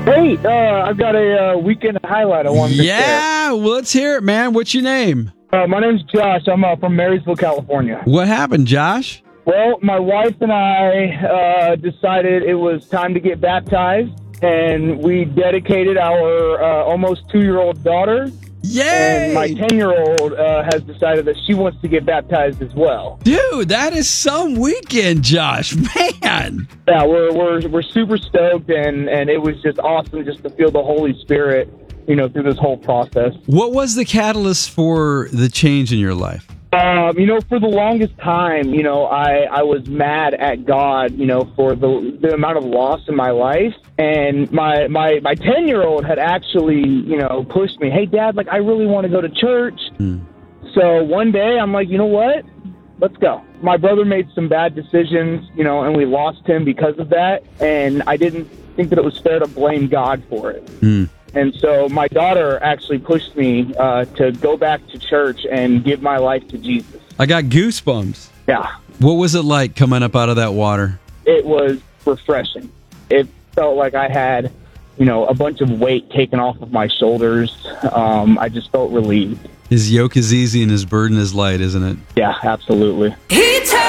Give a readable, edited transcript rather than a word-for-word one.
Hey, I've got a weekend highlight I wanted to share. Yeah, well, let's hear it, man. What's your name? My name's Josh. I'm from Marysville, California. What happened, Josh? Well, my wife and I decided it was time to get baptized, and we dedicated our almost 2-year-old daughter. Yay! And my 10-year-old has decided that she wants to get baptized as well. Dude, that is some weekend, Josh. Man. Yeah, we're super stoked, and it was just awesome just to feel the Holy Spirit, through this whole process. What was the catalyst for the change in your life? For the longest time, I was mad at God, for the amount of loss in my life. And my 10-year-old had actually, pushed me, hey, Dad, I really want to go to church. So one day I'm like, you know what? Let's go. My brother made some bad decisions, and we lost him because of that. And I didn't think that it was fair to blame God for it. And so my daughter actually pushed me to go back to church and give my life to Jesus. I got goosebumps. Yeah. What was it like coming up out of that water? It was refreshing. It felt like I had, a bunch of weight taken off of my shoulders. I just felt relieved. His yoke is easy and his burden is light, isn't it? Yeah, absolutely.